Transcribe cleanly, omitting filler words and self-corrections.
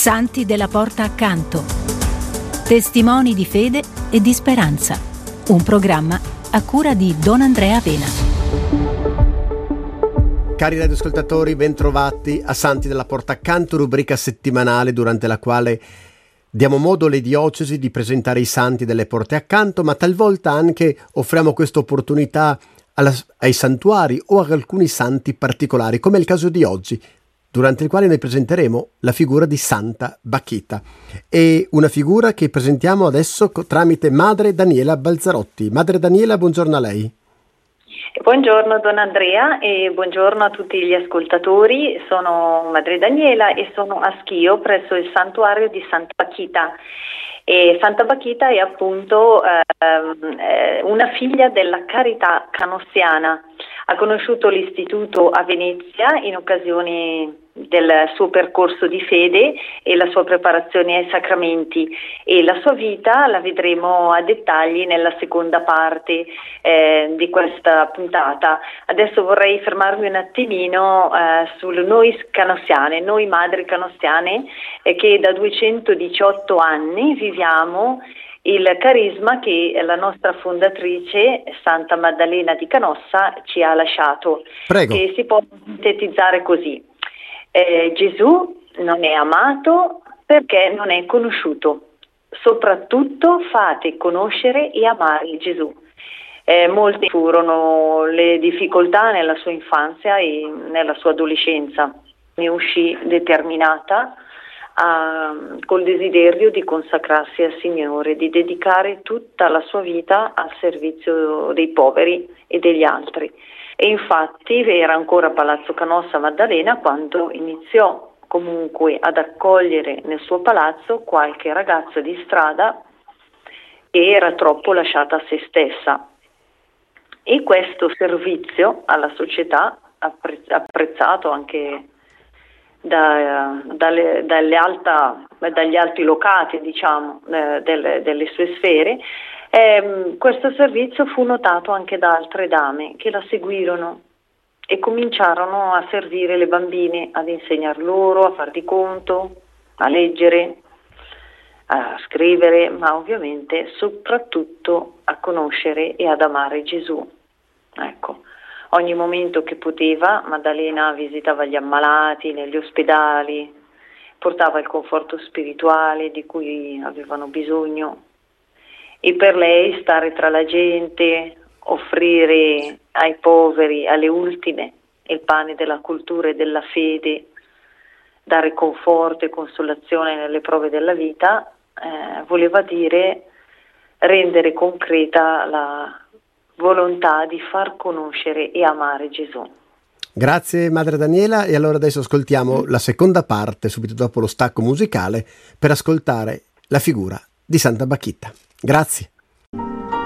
Santi della Porta Accanto. Testimoni di fede e di speranza. Un programma a cura di Don Andrea Vena. Cari radioascoltatori, bentrovati a Santi della Porta Accanto, rubrica settimanale durante la quale diamo modo alle diocesi di presentare i santi delle porte accanto, ma talvolta anche offriamo questa opportunità ai santuari o ad alcuni santi particolari, come è il caso di oggi, durante il quale noi presenteremo la figura di Santa Bacchita. È una figura che presentiamo adesso tramite Madre Daniela Balzarotti. Madre Daniela, buongiorno a lei. Buongiorno Don Andrea e buongiorno a tutti gli ascoltatori. Sono Madre Daniela e sono a Schio presso il santuario di Santa Bacchita. E Santa Bacchita è appunto una figlia della carità canossiana. Ha conosciuto l'istituto a Venezia in occasione del suo percorso di fede e la sua preparazione ai sacramenti, e la sua vita la vedremo a dettagli nella seconda parte di questa puntata. Adesso vorrei fermarmi un attimino sul noi canossiane, noi madri canossiane, che da 218 anni viviamo il carisma che la nostra fondatrice Santa Maddalena di Canossa ci ha lasciato. Prego. Che si può sintetizzare così: Gesù non è amato perché non è conosciuto. Soprattutto fate conoscere e amare Gesù. Molte furono le difficoltà nella sua infanzia e nella sua adolescenza. Ne uscì determinata col desiderio di consacrarsi al Signore, di dedicare tutta la sua vita al servizio dei poveri e degli altri. E infatti era ancora a Palazzo Canossa Maddalena quando iniziò comunque ad accogliere nel suo palazzo qualche ragazza di strada che era troppo lasciata a se stessa. E questo servizio alla società, apprezzato anche dagli alti locati, diciamo, delle sue sfere, questo servizio fu notato anche da altre dame che la seguirono e cominciarono a servire le bambine, ad insegnar loro a far di conto, a leggere, a scrivere, ma ovviamente soprattutto a conoscere e ad amare Gesù. Ecco. Ogni momento che poteva, Maddalena visitava gli ammalati negli ospedali, portava il conforto spirituale di cui avevano bisogno, e per lei stare tra la gente, offrire ai poveri, alle ultime, il pane della cultura e della fede, dare conforto e consolazione nelle prove della vita, voleva dire rendere concreta la volontà di far conoscere e amare Gesù. Grazie Madre Daniela, e allora adesso ascoltiamo la seconda parte, subito dopo lo stacco musicale, per ascoltare la figura di Santa Bacchita. Grazie.